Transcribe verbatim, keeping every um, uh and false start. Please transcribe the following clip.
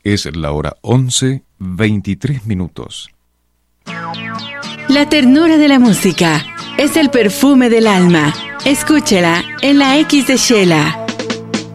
Es la hora once, veintitrés minutos. La ternura de la música es el perfume del alma. Escúchela en la X de Shela.